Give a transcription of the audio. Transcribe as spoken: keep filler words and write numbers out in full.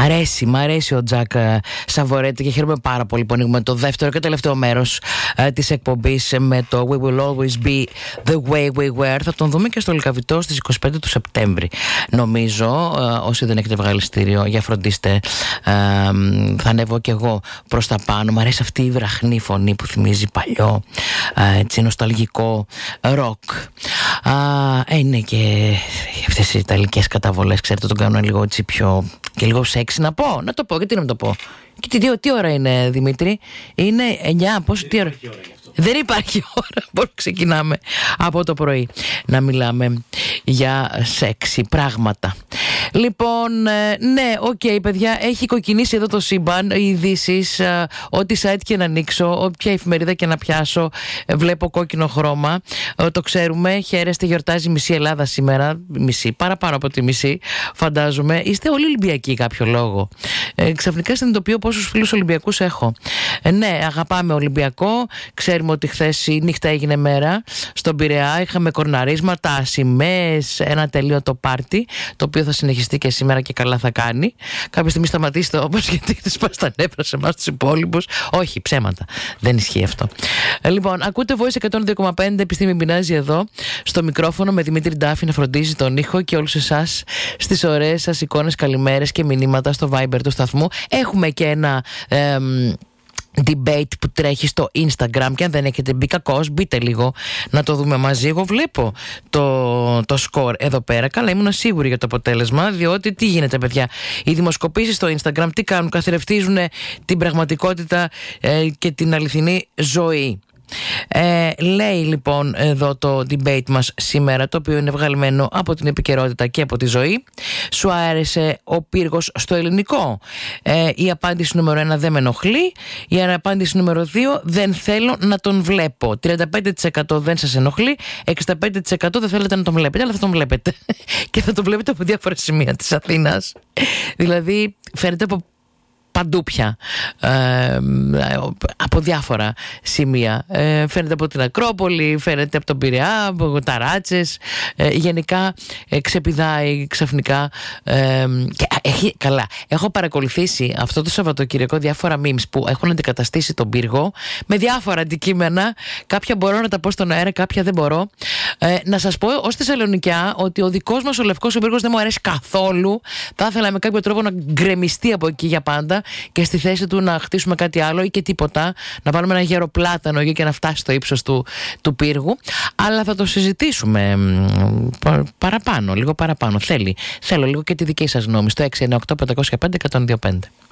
αρέσει, μ' αρέσει ο Τζακ Σαβορέτη και χαίρομαι πάρα πολύ που ανοίγουμε το δεύτερο και τελευταίο μέρος ε, της εκπομπής με το We Will Always Be The Way We Were. Θα τον δούμε και στο Λυκαβητό στις είκοσι πέντε του Σεπτέμβρη, νομίζω. Ε, όσοι δεν έχετε βγάλει εισιτήριο, για φροντίστε. Ε, θα ανέβω κι εγώ προς τα πάνω. Μ' αρέσει αυτή η βραχνή φωνή που θυμίζει παλιό, ε, έτσι νοσταλγικό ροκ. Ε, είναι και αυτές οι ιταλικές καταβολές, ξέρετε, τον κάνουν λίγο έτσι πιο και λίγο σεξι να πω. Να το πω, γιατί να μην το πω. Και τι, τι ώρα είναι, Δημήτρη? Είναι εννιά, πόσο, τι ώρα? Δεν υπάρχει ώρα. Πώς ξεκινάμε από το πρωί να μιλάμε για σεξι πράγματα. Λοιπόν, ναι, οκ, okay, παιδιά, έχει κοκκινήσει εδώ το σύμπαν. Οι ειδήσεις, ό,τι site και να ανοίξω, όποια εφημερίδα και να πιάσω, βλέπω κόκκινο χρώμα. Το ξέρουμε. Χαίρεστε, γιορτάζει μισή Ελλάδα σήμερα. Μισή, παραπάνω από τη μισή, φαντάζομαι. Είστε όλοι Ολυμπιακοί κάποιο λόγο. Ε, ξαφνικά συνειδητοποιώ πόσους φίλους Ολυμπιακούς έχω. Ε, ναι, αγαπάμε Ολυμπιακό. Ξέρουμε ότι χθες η νύχτα έγινε μέρα στον Πειραιά. Είχαμε κορναρίσματα, σημαίες, ένα τελείωτο πάρτι, το οποίο θα συνεχιστεί και σήμερα και καλά θα κάνει. Κάποια στιγμή σταματήστε όμως, γιατί τη σπάς τα νεύρα σε εμάς τους υπόλοιπους. Όχι, ψέματα. Δεν ισχύει αυτό. Ε, λοιπόν, ακούτε Voice εκατόν δύο κόμμα πέντε, Επιστήμη Μπινάζη εδώ στο μικρόφωνο με Δημήτρη Ντάφη να φροντίζει τον ήχο και όλους εσάς στις ωραίες σας εικόνες, καλημέρες και μηνύματα στο Viber του σταθμού. Έχουμε και ένα εμ, debate που τρέχει στο Instagram, και αν δεν έχετε μπει, κακώς μπείτε λίγο να το δούμε μαζί. Εγώ βλέπω το, το σκορ εδώ πέρα. Καλά, ήμουν σίγουρη για το αποτέλεσμα, διότι τι γίνεται, παιδιά? Οι δημοσκοπήσεις στο Instagram τι κάνουν? Καθρεφτίζουν την πραγματικότητα ε, και την αληθινή ζωή. Ε, λέει λοιπόν εδώ το debate μας σήμερα, το οποίο είναι βγαλμένο από την επικαιρότητα και από τη ζωή. Σου άρεσε ο πύργος στο ελληνικό? Ε, η απάντηση νούμερο ένα, δεν με ενοχλεί. Η απάντηση νούμερο δύο, δεν θέλω να τον βλέπω. τριάντα πέντε τοις εκατό δεν σας ενοχλεί, εξήντα πέντε τοις εκατό δεν θέλετε να τον βλέπετε, αλλά θα τον βλέπετε. Και θα τον βλέπετε από διάφορα σημεία της Αθήνας. Δηλαδή φαίνεται από παντού πια, ε, από διάφορα σημεία. Ε, φαίνεται από την Ακρόπολη, φαίνεται από τον Πειραιά, από ταράτσες. Ε, γενικά ε, ξεπηδάει ξαφνικά. Ε, και έχει, καλά, έχω παρακολουθήσει αυτό το Σαββατοκυριακό διάφορα memes που έχουν αντικαταστήσει τον πύργο με διάφορα αντικείμενα. Κάποια μπορώ να τα πω στον αέρα, κάποια δεν μπορώ. Ε, να σας πω ως Θεσσαλονικιά ότι ο δικός μας ο Λευκός ο πύργος δεν μου αρέσει καθόλου. Θα ήθελα με κάποιο τρόπο να γκρεμιστεί από εκεί για πάντα και στη θέση του να χτίσουμε κάτι άλλο ή και τίποτα, να βάλουμε ένα γεροπλάτανο εκεί και να φτάσει στο ύψος του, του πύργου. Αλλά θα το συζητήσουμε πα, παραπάνω, λίγο παραπάνω. Θέλει, θέλω λίγο και τη δική σας γνώμη στο έξι εννιά οκτώ πέντε μηδέν πέντε ένα μηδέν δύο πέντε.